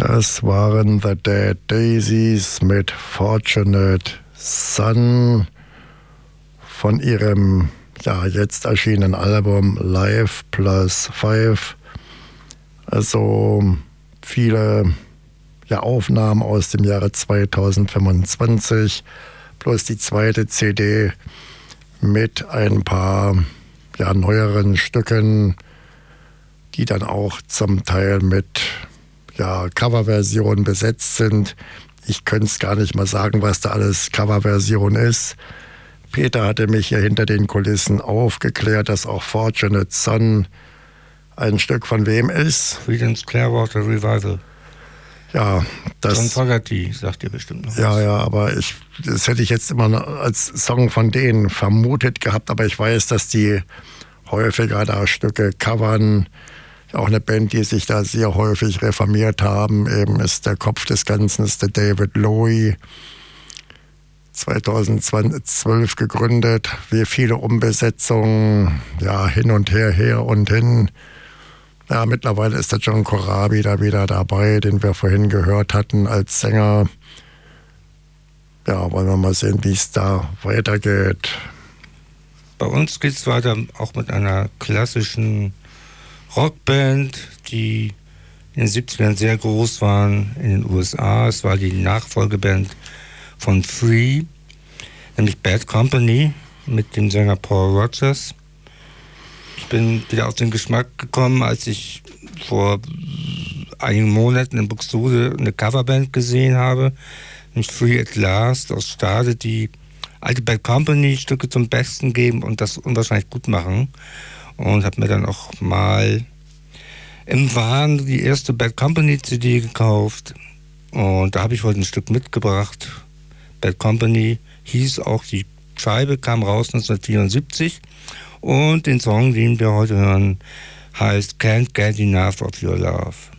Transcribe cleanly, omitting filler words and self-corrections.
Das waren The Dead Daisies mit Fortunate Son von ihrem jetzt erschienenen Album Live Plus 5. Also viele Aufnahmen aus dem Jahre 2025 plus die zweite CD mit ein paar neueren Stücken, die dann auch zum Teil mit Coverversionen besetzt sind. Ich könnte es gar nicht mal sagen, was da alles Coverversion ist. Peter hatte mich hier hinter den Kulissen aufgeklärt, dass auch Fortunate Son ein Stück von wem ist. Creedence Clearwater Revival. Ja, das... John Fogerty sagt ihr bestimmt noch was. Ja, aber das hätte ich jetzt immer als Song von denen vermutet gehabt, aber ich weiß, dass die häufiger da Stücke covern. Auch eine Band, die sich da sehr häufig reformiert haben, eben ist der Kopf des Ganzen, ist der David Lowy, 2012 gegründet, wie viele Umbesetzungen, hin und her und hin. Ja, mittlerweile ist der John Corabi da wieder dabei, den wir vorhin gehört hatten als Sänger. Ja, wollen wir mal sehen, wie es da weitergeht. Bei uns geht es weiter auch mit einer klassischen Rockband, die in den 70ern sehr groß waren in den USA. Es war die Nachfolgeband von Free, nämlich Bad Company mit dem Sänger Paul Rogers. Ich bin wieder auf den Geschmack gekommen, als ich vor einigen Monaten in Buxtehude eine Coverband gesehen habe, nämlich Free at Last aus Stade, die alte Bad Company Stücke zum Besten geben und das unwahrscheinlich gut machen. Und habe mir dann auch mal im Wahn die erste Bad Company CD gekauft. Und da habe ich heute ein Stück mitgebracht. Bad Company hieß auch, die Scheibe kam raus 1974. Und den Song, den wir heute hören, heißt Can't Get Enough of Your Love.